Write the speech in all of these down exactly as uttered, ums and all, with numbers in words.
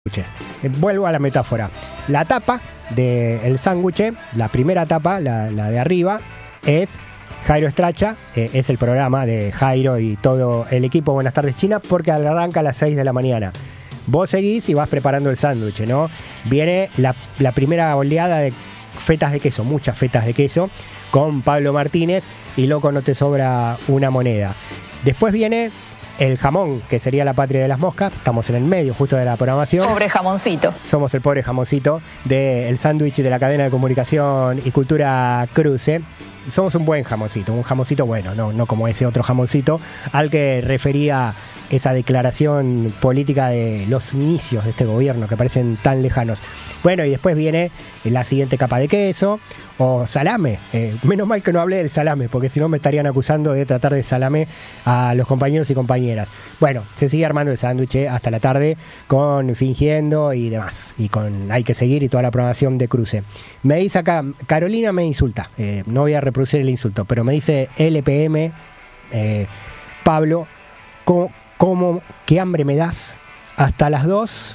Vuelvo a la metáfora. La tapa del sándwich, la primera tapa, la, la de arriba, es Jairo Estracha, eh, es el programa de Jairo y todo el equipo Buenas Tardes China, porque arranca a las seis de la mañana. Vos seguís y vas preparando el sándwich, ¿no? Viene la, la primera oleada de fetas de queso, muchas fetas de queso, con Pablo Martínez y loco no te sobra una moneda. Después viene el jamón, que sería la patria de las moscas. Estamos en el medio justo de la programación. Pobre jamoncito. Somos el pobre jamoncito del sándwich de la cadena de comunicación y cultura Cruce. Somos un buen jamoncito, un jamoncito bueno, no, no como ese otro jamoncito al que refería esa declaración política de los inicios de este gobierno que parecen tan lejanos. Bueno, y después viene la siguiente capa de queso o salame. Eh, menos mal que no hablé del salame, porque si no me estarían acusando de tratar de salame a los compañeros y compañeras. Bueno, se sigue armando el sándwich hasta la tarde con Fingiendo y demás. Y con Hay que seguir y toda la programación de Cruce. Me dice acá, Carolina me insulta. Eh, no voy a reproducir el insulto, pero me dice L P M, eh, Pablo, ¿cómo, cómo, qué hambre me das? Hasta las dos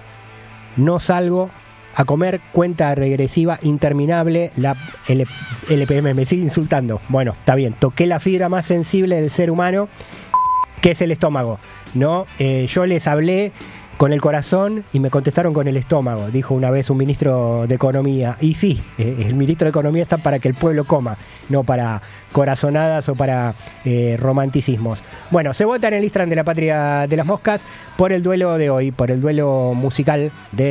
no salgo a comer, cuenta regresiva interminable. La L P M me sigue insultando. Bueno, está bien, toqué la fibra más sensible del ser humano, que es el estómago, ¿no? Eh, yo les hablé con el corazón y me contestaron con el estómago, dijo una vez un ministro de Economía. Y sí, eh, el ministro de Economía está para que el pueblo coma, no para corazonadas o para eh, romanticismos. Bueno, se vota en el Instagram de la Patria de las Moscas por el duelo de hoy, por el duelo musical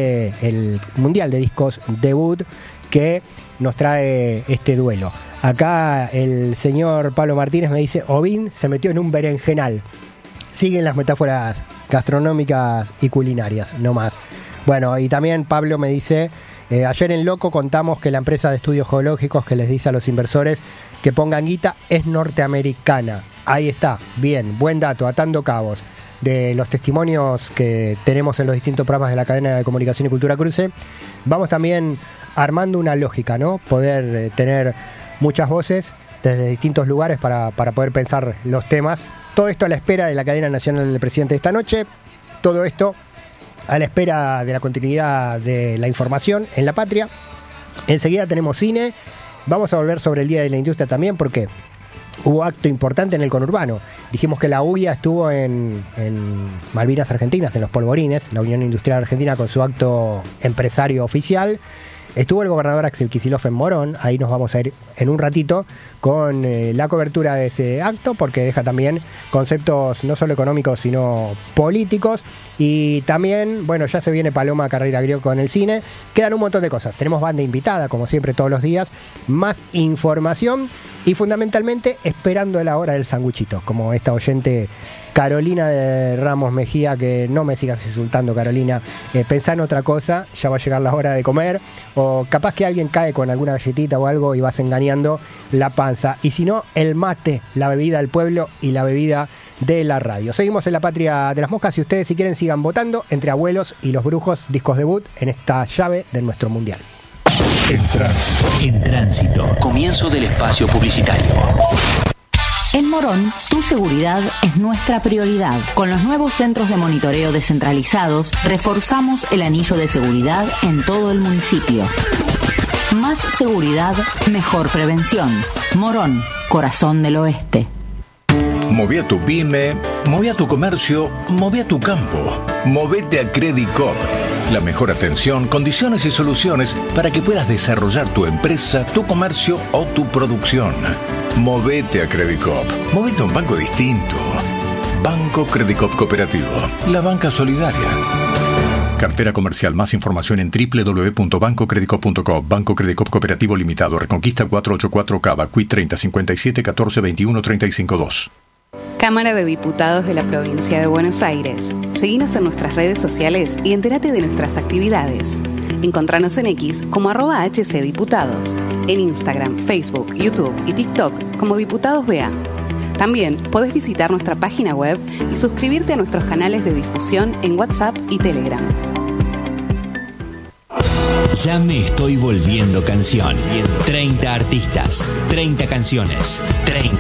del Mundial de Discos Debut que nos trae este duelo. Acá el señor Pablo Martínez me dice, Ovín se metió en un berenjenal. Siguen las metáforas gastronómicas y culinarias, no más. Bueno, y también Pablo me dice, eh, ayer en Loco contamos que la empresa de estudios geológicos que les dice a los inversores que pongan guita es norteamericana. Ahí está, bien, buen dato, atando cabos de los testimonios que tenemos en los distintos programas de la cadena de comunicación y cultura Cruce. Vamos también armando una lógica, ¿no? Poder eh, tener muchas voces desde distintos lugares para, para poder pensar los temas. Todo esto a la espera de la cadena nacional del presidente esta noche. Todo esto a la espera de la continuidad de la información en la patria. Enseguida tenemos cine. Vamos a volver sobre el Día de la Industria también, porque hubo acto importante en el conurbano. Dijimos que la U I A estuvo en, en Malvinas Argentinas, en los Polvorines, la Unión Industrial Argentina, con su acto empresario oficial. Estuvo el gobernador Axel Kicillof en Morón, ahí nos vamos a ir en un ratito con eh, la cobertura de ese acto, porque deja también conceptos no solo económicos, sino políticos. Y también, bueno, ya se viene Paloma Carrera Grió con el cine. Quedan un montón de cosas. Tenemos banda invitada, como siempre, todos los días. Más información y fundamentalmente esperando la hora del sanguchito, como esta oyente Carolina de Ramos Mejía, que no me sigas insultando, Carolina, eh, pensá en otra cosa, ya va a llegar la hora de comer, o capaz que alguien cae con alguna galletita o algo y vas engañando la panza, y si no, el mate, la bebida del pueblo y la bebida de la radio. Seguimos en la Patria de las Moscas y ustedes, si quieren, sigan votando entre Abuelos y Los Brujos, discos debut en esta llave de nuestro mundial. En tránsito. En tránsito. Comienzo del espacio publicitario. En Morón, tu seguridad es nuestra prioridad. Con los nuevos centros de monitoreo descentralizados, reforzamos el anillo de seguridad en todo el municipio. Más seguridad, mejor prevención. Morón, corazón del oeste. Moví a tu pyme, moví a tu comercio, moví a tu campo. Movete a Credit Coop. La mejor atención, condiciones y soluciones para que puedas desarrollar tu empresa, tu comercio o tu producción. Movete a Credit Coop. Movete a un banco distinto. Banco Credit Coop Cooperativo. La banca solidaria. Cartera comercial. Más información en doble u doble u doble u punto banco credit coop punto com. Banco Credit Coop Cooperativo Limitado. Reconquista cuatrocientos ochenta y cuatro Cava. Q I treinta cincuenta y siete catorce veintiuno treinta y cinco dos. Cámara de Diputados de la Provincia de Buenos Aires. Seguinos en nuestras redes sociales y entérate de nuestras actividades. Encontranos en X como arroba hcdiputados, en Instagram, Facebook, YouTube y TikTok como Diputados B A. También podés visitar nuestra página web y suscribirte a nuestros canales de difusión en WhatsApp y Telegram. Ya me estoy volviendo canción. treinta artistas, treinta canciones, treinta